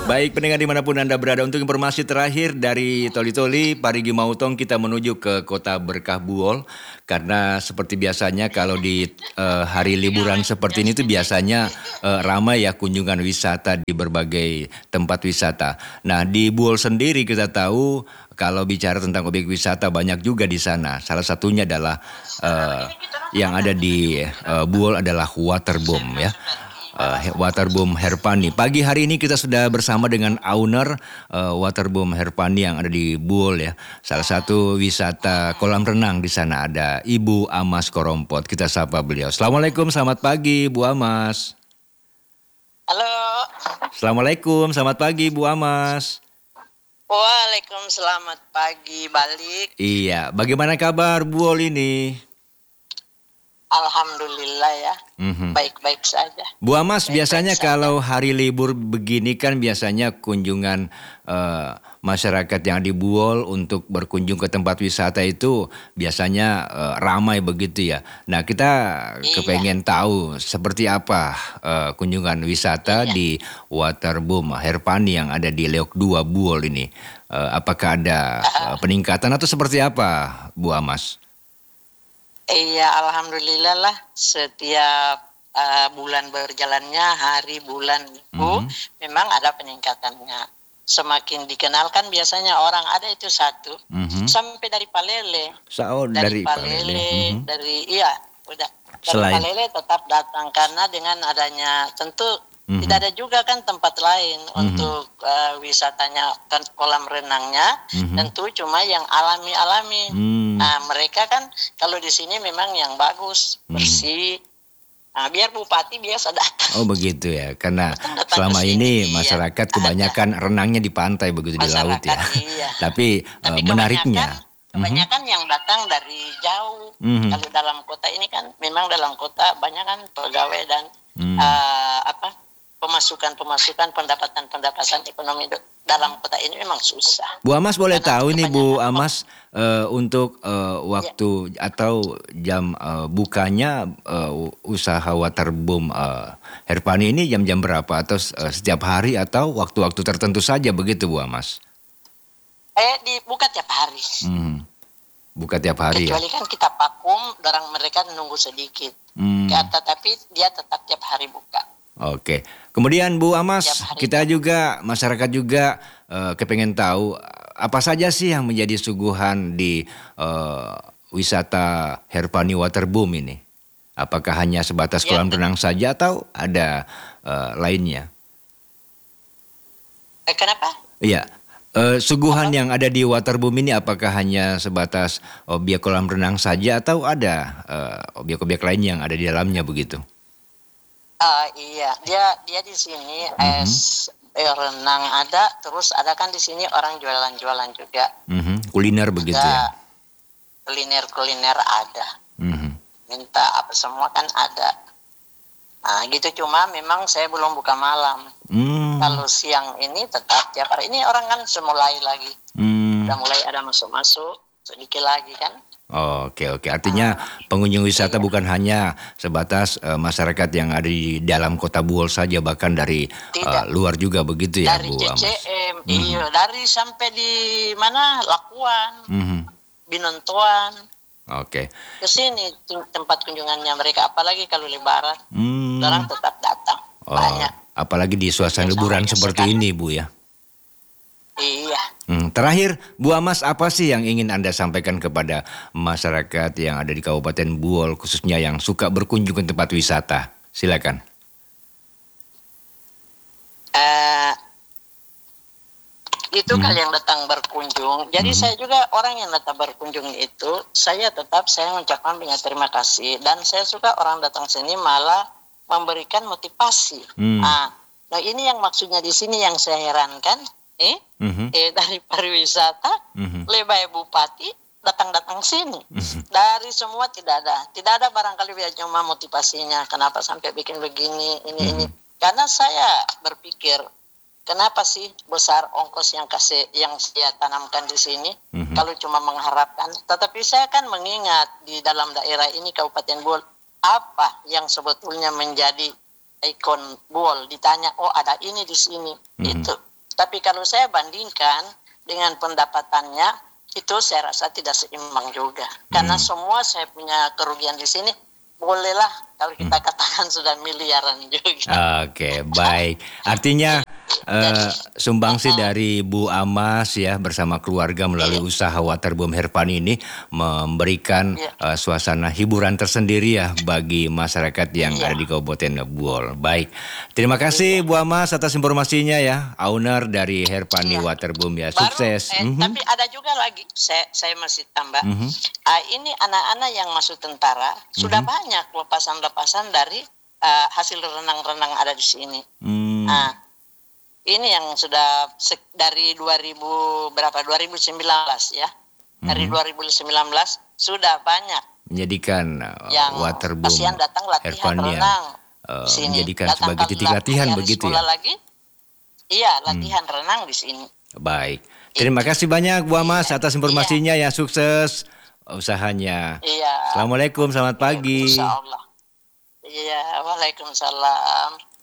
Baik pendengar dimanapun Anda berada, untuk informasi terakhir dari Toli-Toli, Parigi Mautong kita menuju ke kota Berkah Buol. Karena seperti biasanya kalau di hari liburan seperti ini tuh biasanya ramai ya kunjungan wisata di berbagai tempat wisata. Nah di Buol sendiri kita tahu kalau bicara tentang objek wisata banyak juga di sana. Salah satunya adalah yang ada di Buol adalah Waterboom ya. Waterboom Herpani. Pagi hari ini kita sudah bersama dengan owner Waterboom Herpani yang ada di Buol ya. Salah satu wisata kolam renang di sana, ada Ibu Amas Korompot. Kita sapa beliau. Assalamualaikum, selamat pagi Bu Amas. Halo. Assalamualaikum, selamat pagi Bu Amas. Waalaikumsalam, selamat pagi balik. Iya, bagaimana kabar Buol ini? Alhamdulillah ya, baik-baik saja. Bu Amas, Baik-baik biasanya saja. kalau hari libur begini kan biasanya kunjungan masyarakat yang di Buol untuk berkunjung ke tempat wisata itu biasanya ramai begitu ya. Nah kita kepengen tahu seperti apa kunjungan wisata di Waterboom Herpani yang ada di Leok 2 Buol ini. Apakah ada peningkatan atau seperti apa Bu Amas? Iya, alhamdulillah lah, setiap bulan berjalannya hari bulan itu memang ada peningkatannya. Semakin dikenalkan biasanya orang ada itu satu sampai dari Palele. Dari Palele, dari udah dari Selain Palele tetap datang karena dengan adanya tentu tidak ada juga kan tempat lain untuk wisatanya kan kolam renangnya, tentu cuma yang alami-alami. Nah, mereka kan kalau di sini memang yang bagus, bersih. Nah, biar bupati biasa datang. Oh begitu ya, karena selama ini masyarakat kebanyakan renangnya di pantai begitu, di laut ya. Iya. Tapi menariknya kebanyakan yang datang dari jauh. Kalau dalam kota ini kan memang dalam kota banyak kan pegawai dan pemasukan pendapatan ekonomi dalam kota ini memang susah. Bu Amas boleh tahu nih Bu Amas untuk waktu atau jam bukanya usaha Waterboom Herpani ini jam-jam berapa, atau setiap hari atau waktu-waktu tertentu saja begitu Bu Amas? Dibuka tiap hari. Buka tiap hari. Kecuali kan kita vakum, orang mereka nunggu sedikit. Tapi dia tetap tiap hari buka. Oke. Kemudian Bu Amas, kita juga masyarakat juga kepengen tahu apa saja sih yang menjadi suguhan di wisata Herpani Waterboom ini? Apakah hanya sebatas kolam renang saja atau ada lainnya? Kenapa? Iya. Suguhan yang ada di Waterboom ini apakah hanya sebatas objek kolam renang saja atau ada objek-objek lain yang ada di dalamnya begitu? Iya, dia di sini renang ada, terus ada kan di sini orang jualan-jualan juga. Kuliner begitu ya? Kuliner ada. Minta apa semua kan ada. Nah, gitu, cuma memang saya belum buka malam. Kalau siang ini tetap tiap hari. Ini orang kan semulai lagi. Udah mulai ada masuk-masuk sedikit lagi kan. Oke. Artinya pengunjung wisata bukan hanya sebatas masyarakat yang ada di dalam kota Buol saja, bahkan dari luar juga begitu ya, dari Bu Amas? Dari CCM, iya, dari sampai di mana Lakuan, Binontoan. Oke. Ke sini tempat kunjungannya mereka, apalagi kalau lebaran, orang tetap datang. Banyak. Apalagi di suasana liburan seperti ini, Bu ya? Iya. Terakhir, Bu Amas, apa sih yang ingin Anda sampaikan kepada masyarakat yang ada di Kabupaten Buol, khususnya yang suka berkunjung ke tempat wisata? Silakan. Itu kan yang datang berkunjung. Jadi saya juga orang yang datang berkunjung itu, saya mengucapkan banyak terima kasih. Dan saya suka orang datang sini malah memberikan motivasi. Nah ini yang maksudnya di sini yang saya herankan. Dari pariwisata, lebay bupati datang sini. Dari semua tidak ada barangkali cuma motivasinya. Kenapa sampai bikin begini, ini. Karena saya berpikir, kenapa sih besar ongkos yang saya tanamkan di sini? Kalau cuma mengharapkan, tetapi saya kan mengingat di dalam daerah ini Kabupaten Buol, apa yang sebetulnya menjadi ikon Buol. Ditanya, oh ada ini di sini, itu. Tapi kalau saya bandingkan dengan pendapatannya, itu saya rasa tidak seimbang juga. Karena semua saya punya kerugian di sini, bolehlah kalau kita katakan sudah miliaran juga. Oke, baik. Artinya sumbangsi dari Bu Amas ya bersama keluarga melalui usaha Waterboom Herpani ini memberikan suasana hiburan tersendiri ya bagi masyarakat yang ada di Kabupaten Buol. Baik. Terima kasih Bu Amas atas informasinya ya. Owner dari Herpani Waterboom ya. Sukses. Tapi ada juga lagi, saya masih tambah. Ini anak-anak yang masuk tentara sudah banyak lepasan-lepasan dari hasil renang-renang ada di sini. Ini yang sudah dari 2019 ya. Dari 2019 sudah banyak menjadikan yang Waterboom pasien datang latihan Herpani renang di sini. menjadikan sebagai titik latihan begitu ya. Lagi, iya, latihan renang di sini. Baik. Terima kasih banyak Bu Amas atas informasinya ya. Sukses usahanya. Iya. Assalamualaikum, selamat pagi. Insyaallah. Iya, waalaikumsalam.